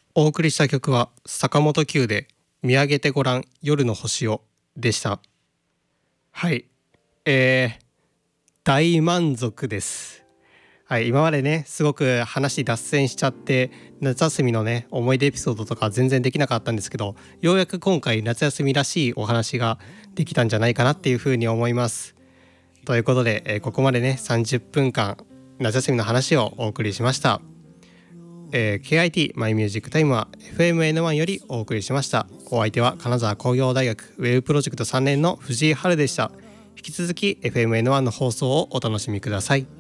お送りした曲は坂本九で見上げてごらん夜の星をでした。はい、大満足です。はい、今までねすごく話脱線しちゃって夏休みのね思い出エピソードとか全然できなかったんですけど、ようやく今回夏休みらしいお話ができたんじゃないかなっていうふうに思います。ということで、ここまでね30分間夏休みの話をお送りしました。KIT マイミュージックタイムは FMN1 よりお送りしました。お相手は金沢工業大学ウェブプロジェクト3年の藤井春でした。引き続き FMN1 の放送をお楽しみください。